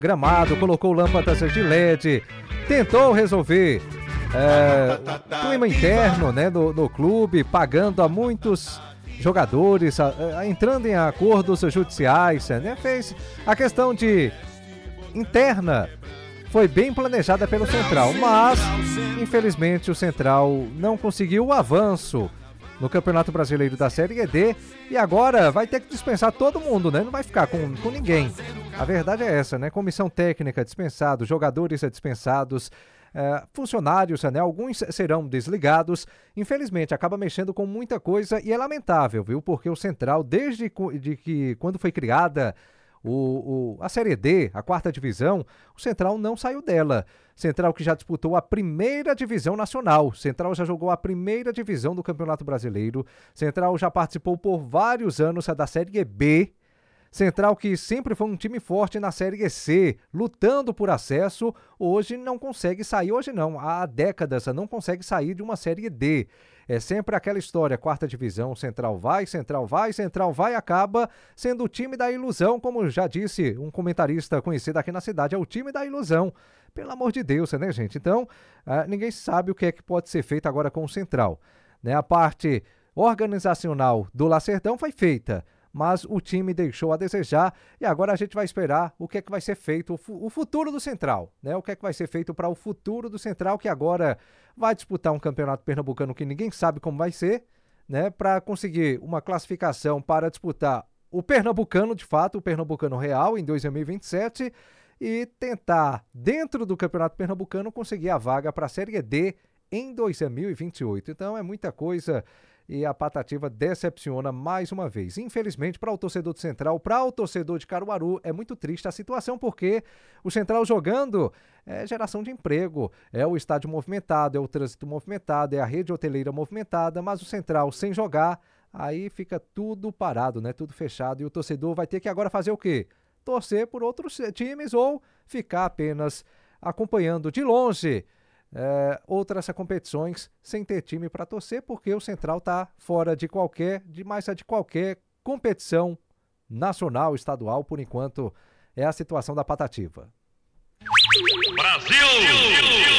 gramado, colocou lâmpadas de LED, tentou resolver o clima interno, né, no clube, pagando a muitos jogadores, entrando em acordos judiciais, né, fez a questão de interna, foi bem planejada pelo Central, mas infelizmente o Central não conseguiu o avanço no Campeonato Brasileiro da Série D e agora vai ter que dispensar todo mundo, né? Não vai ficar com ninguém. A verdade é essa, né? Comissão técnica dispensado, jogadores dispensados, funcionários, né? Alguns serão desligados. Infelizmente, acaba mexendo com muita coisa e é lamentável, viu? Porque o Central, desde que quando foi criada a Série D, a quarta divisão, o Central não saiu dela. Central que já disputou a primeira divisão nacional. Central já jogou a primeira divisão do Campeonato Brasileiro. Central já participou por vários anos da Série B. Central que sempre foi um time forte na Série C, lutando por acesso, hoje não consegue sair, hoje não, há décadas não consegue sair de uma Série D. É sempre aquela história, quarta divisão, Central vai, acaba sendo o time da ilusão, como já disse um comentarista conhecido aqui na cidade, é o time da ilusão. Pelo amor de Deus, né, gente? Então, ninguém sabe o que é que pode ser feito agora com o Central, né? A parte organizacional do Lacerdão foi feita, mas o time deixou a desejar e agora a gente vai esperar o que é que vai ser feito, o futuro do Central, né? O que é que vai ser feito para o futuro do Central, que agora vai disputar um campeonato pernambucano que ninguém sabe como vai ser, né? Para conseguir uma classificação para disputar o pernambucano, de fato, o pernambucano real em 2027 e tentar, dentro do campeonato pernambucano, conseguir a vaga para a Série D em 2028. Então é muita coisa. E a Patativa decepciona mais uma vez. Infelizmente, para o torcedor do Central, para o torcedor de Caruaru, é muito triste a situação, porque o Central jogando é geração de emprego, é o estádio movimentado, é o trânsito movimentado, é a rede hoteleira movimentada, mas o Central sem jogar, aí fica tudo parado, né? Tudo fechado, e o torcedor vai ter que agora fazer o quê? Torcer por outros times ou ficar apenas acompanhando de longe outras competições sem ter time para torcer, porque o Central está fora de qualquer competição nacional, estadual, por enquanto é a situação da Patativa. Brasil!